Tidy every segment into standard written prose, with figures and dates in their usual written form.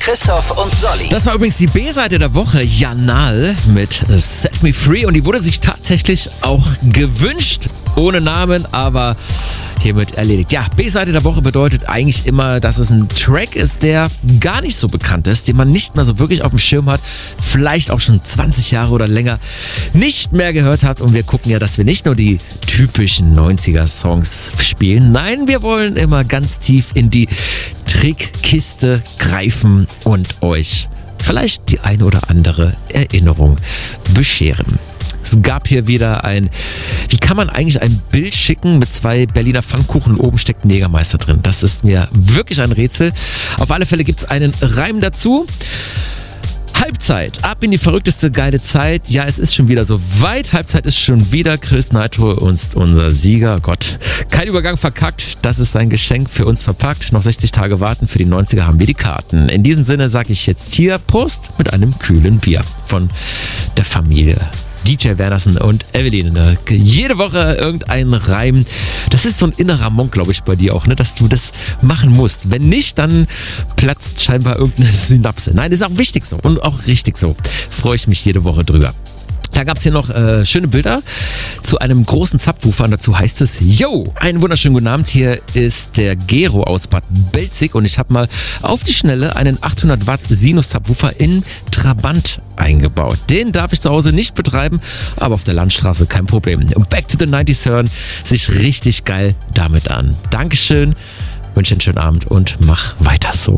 Christoph und Solly. Das war übrigens die B-Seite der Woche, Janal mit Set Me Free. Und die wurde sich tatsächlich auch gewünscht, ohne Namen, aber hiermit erledigt. Ja, B-Seite der Woche bedeutet eigentlich immer, dass es ein Track ist, der gar nicht so bekannt ist, den man nicht mehr so wirklich auf dem Schirm hat, vielleicht auch schon 20 Jahre oder länger nicht mehr gehört hat. Und wir gucken ja, dass wir nicht nur die typischen 90er-Songs spielen. Nein, wir wollen immer ganz tief in die Trickkiste greifen und euch vielleicht die ein oder andere Erinnerung bescheren. Es gab hier wieder wie kann man eigentlich ein Bild schicken mit 2 Berliner Pfannkuchen und oben steckt ein Jägermeister drin? Das ist mir wirklich ein Rätsel. Auf alle Fälle gibt es einen Reim dazu. Halbzeit, ab in die verrückteste geile Zeit. Ja, es ist schon wieder so weit. Halbzeit ist schon wieder. Chris Nitro ist unser Sieger. Gott, kein Übergang verkackt. Das ist sein Geschenk für uns verpackt. Noch 60 Tage warten. Für die 90er haben wir die Karten. In diesem Sinne sage ich jetzt hier Prost mit einem kühlen Bier von der Familie DJ Wernersen und Evelyn. Jede Woche irgendein Reim. Das ist so ein innerer Monk, glaube ich, bei dir auch, ne? Dass du das machen musst. Wenn nicht, dann platzt scheinbar irgendeine Synapse. Nein, ist auch wichtig so und auch richtig so. Freue ich mich jede Woche drüber. Da gab es hier noch schöne Bilder zu einem großen Subwoofer und dazu heißt es, yo, einen wunderschönen guten Abend, hier ist der Gero aus Bad Belzig und ich habe mal auf die Schnelle einen 800 Watt Sinus-Subwoofer in Trabant eingebaut. Den darf ich zu Hause nicht betreiben, aber auf der Landstraße kein Problem. Und Back to the 90s hören sich richtig geil damit an. Dankeschön, wünsche einen schönen Abend und mach weiter so.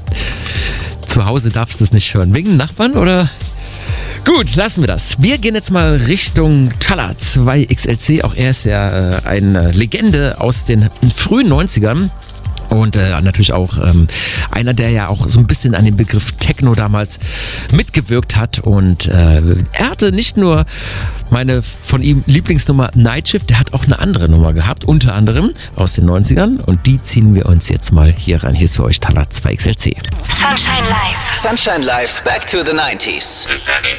Zu Hause darfst du es nicht hören. Wegen Nachbarn oder... Gut, lassen wir das. Wir gehen jetzt mal Richtung Talla 2XLC. Auch er ist ja eine Legende aus den frühen 90ern. Und natürlich auch einer, der ja auch so ein bisschen an dem Begriff Techno damals mitgewirkt hat. Und er hatte nicht nur meine von ihm Lieblingsnummer Night Shift, der hat auch eine andere Nummer gehabt, unter anderem aus den 90ern. Und die ziehen wir uns jetzt mal hier rein. Hier ist für euch Talla 2XLC. Sunshine Live, Back to the 90s.